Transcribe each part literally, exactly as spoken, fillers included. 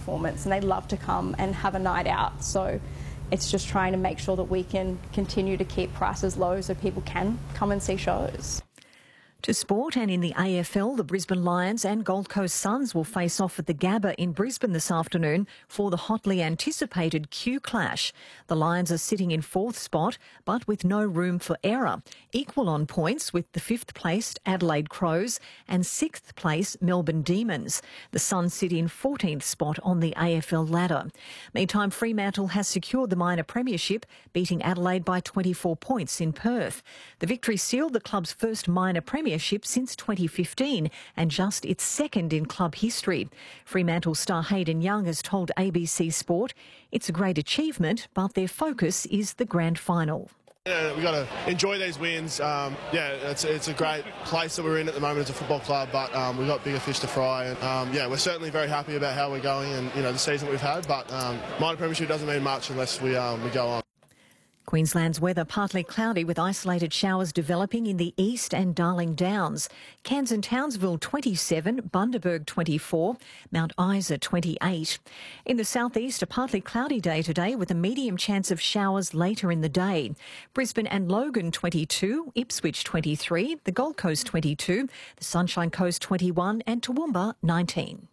performance, and they love to come and have a night out. So it's just trying to make sure that we can continue to keep prices low so people can come and see shows. To sport, and in the A F L, the Brisbane Lions and Gold Coast Suns will face off at the Gabba in Brisbane this afternoon for the hotly anticipated Q Clash. The Lions are sitting in fourth spot, but with no room for error. Equal on points with the fifth placed Adelaide Crows and sixth place Melbourne Demons. The Suns sit in fourteenth spot on the A F L ladder. Meantime, Fremantle has secured the minor premiership, beating Adelaide by twenty-four points in Perth. The victory sealed the club's first minor premiership since twenty fifteen and just its second in club history. Fremantle star Hayden Young has told A B C Sport it's a great achievement, but their focus is the grand final. Yeah, we've got to enjoy these wins. Um, yeah, it's, it's a great place that we're in at the moment as a football club, but um, we've got bigger fish to fry. And um, yeah, we're certainly very happy about how we're going and you know the season we've had. But um, minor premiership doesn't mean much unless we um, we go on. Queensland's weather partly cloudy with isolated showers developing in the east and Darling Downs. Cairns and Townsville twenty-seven, Bundaberg twenty-four, Mount Isa twenty-eight. In the southeast, a partly cloudy day today with a medium chance of showers later in the day. Brisbane and Logan twenty-two, Ipswich twenty-three, the Gold Coast twenty-two, the Sunshine Coast twenty-one and Toowoomba nineteen.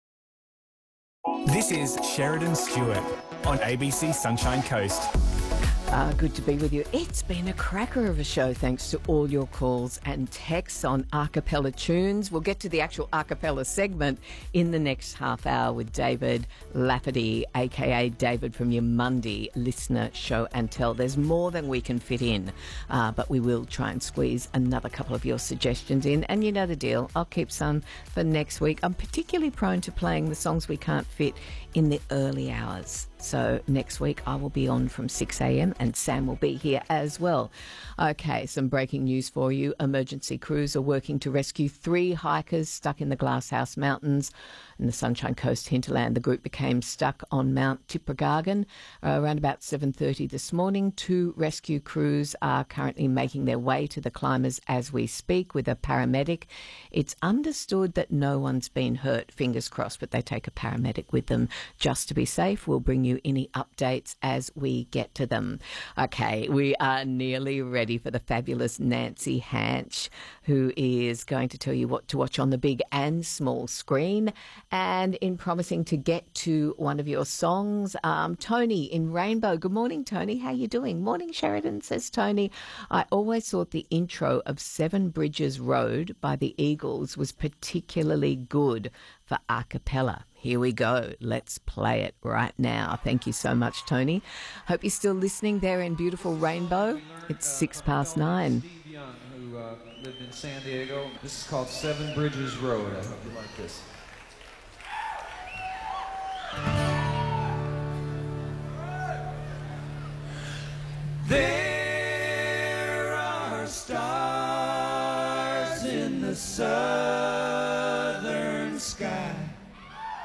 This is Sheridan Stewart on A B C Sunshine Coast. Uh, good to be with you. It's been a cracker of a show thanks to all your calls and texts on Acapella Tunes. We'll get to the actual Acapella segment in the next half hour with David Lafferty, a k a. David from your Monday listener show and tell. There's more than we can fit in, uh, but we will try and squeeze another couple of your suggestions in. And you know the deal. I'll keep some for next week. I'm particularly prone to playing the songs we can't fit in the early hours. So next week I will be on from six a m and Sam will be here as well. Okay, some breaking news for you. Emergency crews are working to rescue three hikers stuck in the Glasshouse Mountains in the Sunshine Coast hinterland. The group became stuck on Mount Tipragargan uh, around about seven thirty this morning. Two rescue crews are currently making their way to the climbers as we speak with a paramedic. It's understood that no one's been hurt, fingers crossed, but they take a paramedic with them just to be safe. We'll bring you any updates as we get to them. Okay, we are nearly ready for the fabulous Nancy Hanch, who is going to tell you what to watch on the big and small screen. And in promising to get to one of your songs, um, Tony in Rainbow. Good morning, Tony. How you doing? Morning, Sheridan, says Tony. I always thought the intro of Seven Bridges Road by the Eagles was particularly good for a cappella. Here we go. Let's play it right now. Thank you so much, Tony. Hope you're still listening there in beautiful Rainbow. It's six past nine. Steve Young, who uh, lived in San Diego. This is called Seven Bridges Road. I hope you like this. There are stars in the southern sky.